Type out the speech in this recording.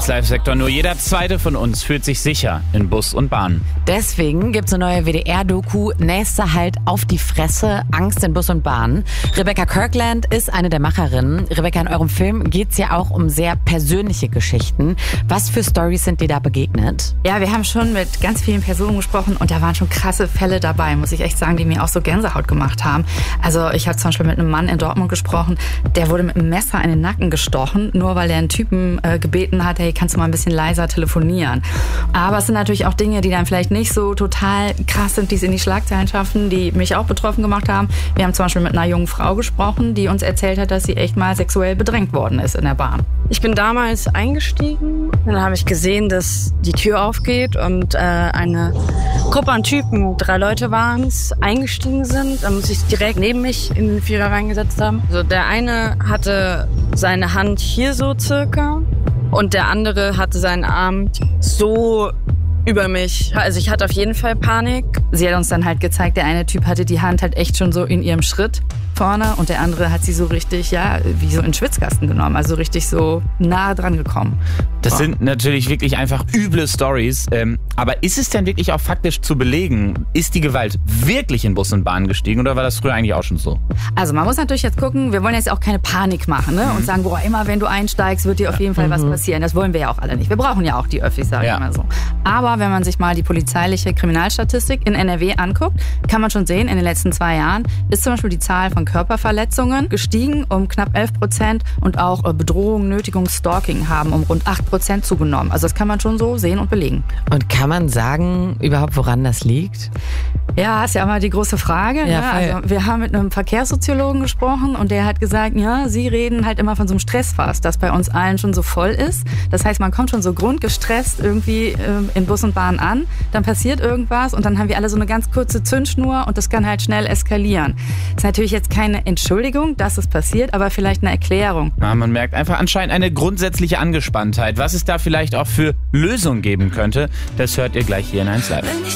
1 Live-Sektor. Nur jeder Zweite von uns fühlt sich sicher in Bus und Bahn. Deswegen gibt's eine neue WDR-Doku, Nächster Halt auf die Fresse, Angst in Bus und Bahn. Rebecca Kirkland ist eine der Macherinnen. Rebecca, in eurem Film geht's ja auch um sehr persönliche Geschichten. Was für Storys sind dir da begegnet? Ja, wir haben schon mit ganz vielen Personen gesprochen und da waren schon krasse Fälle dabei, muss ich echt sagen, die mir auch so Gänsehaut gemacht haben. Also ich habe zum Beispiel mit einem Mann in Dortmund gesprochen, der wurde mit einem Messer in den Nacken gestochen, nur weil er einen Typen gebeten hat, hey, kannst du mal ein bisschen leiser telefonieren. Aber es sind natürlich auch Dinge, die dann vielleicht nicht so total krass sind, die es in die Schlagzeilen schaffen, die mich auch betroffen gemacht haben. Wir haben zum Beispiel mit einer jungen Frau gesprochen, die uns erzählt hat, dass sie echt mal sexuell bedrängt worden ist in der Bahn. Ich bin damals eingestiegen, dann habe ich gesehen, dass die Tür aufgeht und eine Gruppe an Typen, 3 Leute waren es, eingestiegen sind. Dann muss ich direkt neben mich in den Vierer reingesetzt haben. Also der eine hatte seine Hand hier so circa und der andere hatte seinen Arm so über mich. Also ich hatte auf jeden Fall Panik. Sie hat uns dann halt gezeigt, der eine Typ hatte die Hand halt echt schon so in ihrem Schritt vorne und der andere hat sie so richtig, ja, wie so in den Schwitzkasten genommen, also richtig so nah dran gekommen. Das sind natürlich wirklich einfach üble Storys. Aber ist es denn wirklich auch faktisch zu belegen? Ist die Gewalt wirklich in Bus und Bahn gestiegen oder war das früher eigentlich auch schon so? Also man muss natürlich jetzt gucken, wir wollen jetzt auch keine Panik machen, ne? Und sagen, boah, immer wenn du einsteigst, wird dir auf jeden Fall was passieren. Das wollen wir ja auch alle nicht. Wir brauchen ja auch die Öffis, sage ich mal so. Aber wenn man sich mal die polizeiliche Kriminalstatistik in NRW anguckt, kann man schon sehen, in den letzten 2 Jahren ist zum Beispiel die Zahl von Körperverletzungen gestiegen um knapp 11% und auch Bedrohung, Nötigung, Stalking haben um rund 8% zugenommen. Also das kann man schon so sehen und belegen. Und kann man sagen, überhaupt woran das liegt? Ja, ist ja immer die große Frage. Ja, ne? Also wir haben mit einem Verkehrssoziologen gesprochen und der hat gesagt, ja, sie reden halt immer von so einem Stressfass, das bei uns allen schon so voll ist. Das heißt, man kommt schon so grundgestresst irgendwie in Bus und Bahn an, dann passiert irgendwas und dann haben wir alle so eine ganz kurze Zündschnur und das kann halt schnell eskalieren. Das ist natürlich jetzt keine Entschuldigung, dass es passiert, aber vielleicht eine Erklärung. Ja, man merkt einfach anscheinend eine grundsätzliche Angespanntheit. Was es da vielleicht auch für Lösungen geben könnte, das hört ihr gleich hier in 1 Live.